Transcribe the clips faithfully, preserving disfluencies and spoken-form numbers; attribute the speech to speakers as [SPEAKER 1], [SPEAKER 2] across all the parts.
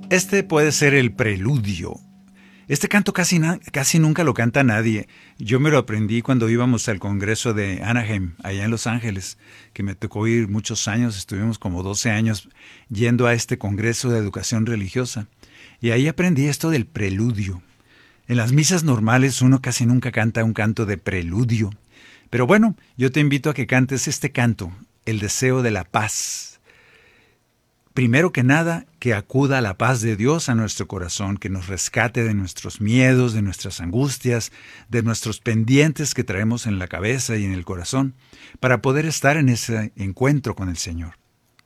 [SPEAKER 1] Este puede ser el preludio. Este canto casi, na- casi nunca lo canta nadie. Yo me lo aprendí cuando íbamos al Congreso de Anaheim, allá en Los Ángeles, que me tocó ir muchos años, estuvimos como doce años yendo a este Congreso de Educación Religiosa. Y ahí aprendí esto del preludio. En las misas normales uno casi nunca canta un canto de preludio. Pero bueno, yo te invito a que cantes este canto, el deseo de la paz. Primero que nada, que acuda la paz de Dios a nuestro corazón, que nos rescate de nuestros miedos, de nuestras angustias, de nuestros pendientes que traemos en la cabeza y en el corazón, para poder estar en ese encuentro con el Señor.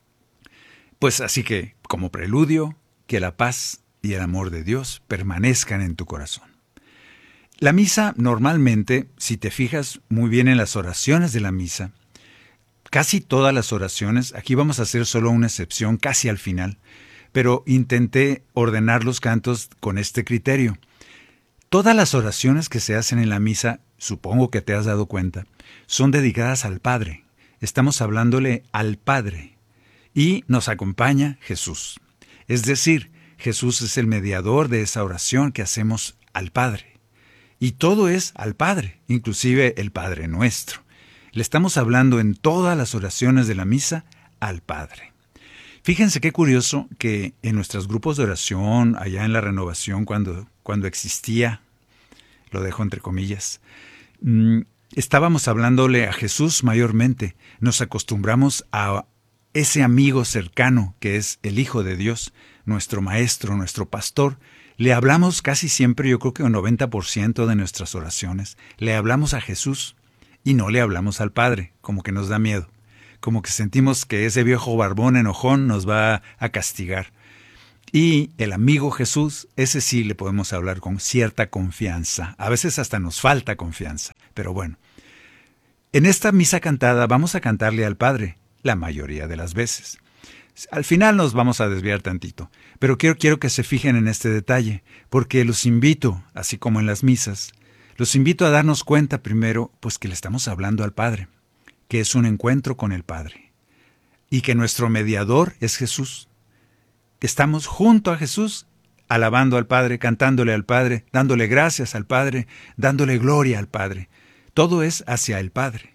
[SPEAKER 1] Pues así que, como preludio, que la paz y el amor de Dios permanezcan en tu corazón. La misa, normalmente, si te fijas muy bien en las oraciones de la misa, casi todas las oraciones, aquí vamos a hacer solo una excepción casi al final, pero intenté ordenar los cantos con este criterio. Todas las oraciones que se hacen en la misa, supongo que te has dado cuenta, son dedicadas al Padre. Estamos hablándole al Padre y nos acompaña Jesús. Es decir, Jesús es el mediador de esa oración que hacemos al Padre. Y todo es al Padre, inclusive el Padre Nuestro. Le estamos hablando en todas las oraciones de la misa al Padre. Fíjense qué curioso que en nuestros grupos de oración, allá en la Renovación, cuando, cuando existía, lo dejo entre comillas, mmm, estábamos hablándole a Jesús mayormente. Nos acostumbramos a ese amigo cercano que es el Hijo de Dios, nuestro Maestro, nuestro Pastor. Le hablamos casi siempre, yo creo que un noventa por ciento de nuestras oraciones, le hablamos a Jesús. Y no le hablamos al Padre, como que nos da miedo, como que sentimos que ese viejo barbón enojón nos va a castigar. Y el amigo Jesús, ese sí le podemos hablar con cierta confianza. A veces hasta nos falta confianza, pero bueno. En esta misa cantada vamos a cantarle al Padre, la mayoría de las veces. Al final nos vamos a desviar tantito, pero quiero, quiero que se fijen en este detalle, porque los invito, así como en las misas, los invito a darnos cuenta primero, pues que le estamos hablando al Padre, que es un encuentro con el Padre, y que nuestro mediador es Jesús, que estamos junto a Jesús, alabando al Padre, cantándole al Padre, dándole gracias al Padre, dándole gloria al Padre. Todo es hacia el Padre.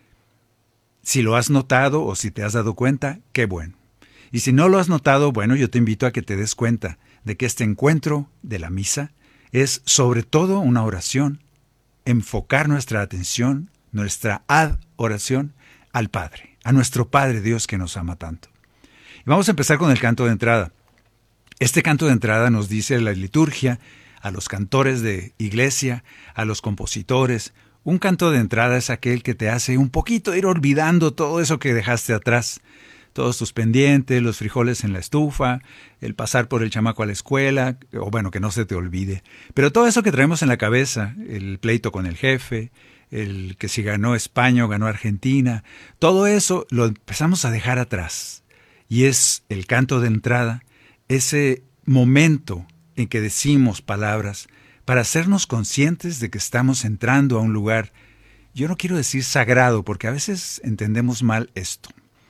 [SPEAKER 1] Si lo has notado o si te has dado cuenta, qué bueno. Y si no lo has notado, bueno, yo te invito a que te des cuenta de que este encuentro de la misa es sobre todo una oración, enfocar nuestra atención, nuestra adoración al Padre, a nuestro Padre Dios que nos ama tanto. Y vamos a empezar con el canto de entrada. Este canto de entrada nos dice la liturgia, a los cantores de iglesia, a los compositores. Un canto de entrada es aquel que te hace un poquito ir olvidando todo eso que dejaste atrás. Todos tus pendientes, los frijoles en la estufa, el pasar por el chamaco a la escuela, o bueno, que no se te olvide. Pero todo eso que traemos en la cabeza, el pleito con el jefe, el que si ganó España o ganó Argentina, todo eso lo empezamos a dejar atrás. Y es el canto de entrada, ese momento en que decimos palabras para hacernos conscientes de que estamos entrando a un lugar, yo no quiero decir sagrado, porque a veces entendemos mal esto.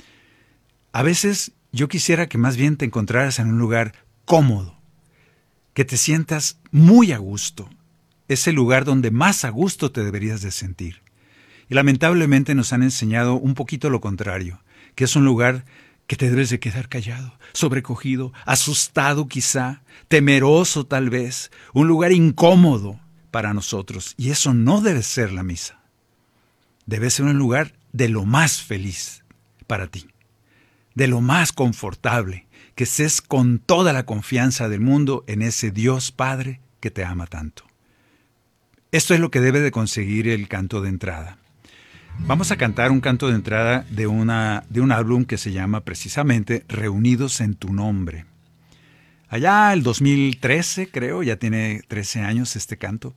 [SPEAKER 1] A veces yo quisiera que más bien te encontraras en un lugar cómodo, que te sientas muy a gusto, ese lugar donde más a gusto te deberías de sentir. Y lamentablemente nos han enseñado un poquito lo contrario, que es un lugar que te debes de quedar callado, sobrecogido, asustado quizá, temeroso tal vez, un lugar incómodo para nosotros. Y eso no debe ser la misa. Debe ser un lugar de lo más feliz para ti, de lo más confortable, que estés con toda la confianza del mundo en ese Dios Padre que te ama tanto. Esto es lo que debe de conseguir el canto de entrada. Vamos a cantar un canto de entrada de, una, de un álbum que se llama precisamente Reunidos en tu Nombre. Allá el dos mil trece, creo, ya tiene trece años este canto.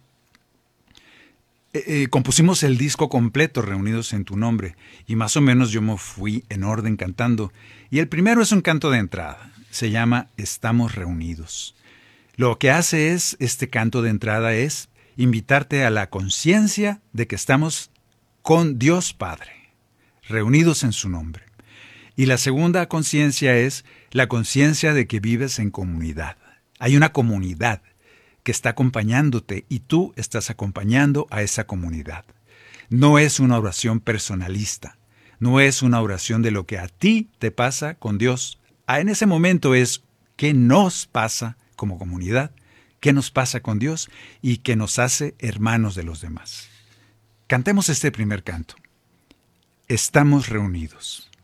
[SPEAKER 1] Eh, eh, compusimos el disco completo, Reunidos en tu Nombre, y más o menos yo me fui en orden cantando. Y el primero es un canto de entrada, se llama Estamos Reunidos. Lo que hace es, este canto de entrada es invitarte a la conciencia de que estamos con Dios Padre, reunidos en su nombre. Y la segunda conciencia es la conciencia de que vives en comunidad, Hay una comunidad que está acompañándote y tú estás acompañando a esa comunidad. No es una oración personalista, no es una oración de lo que a ti te pasa con Dios. Ah, en ese momento es qué nos pasa como comunidad, qué nos pasa con Dios y qué nos hace hermanos de los demás. Cantemos este primer canto. Estamos reunidos.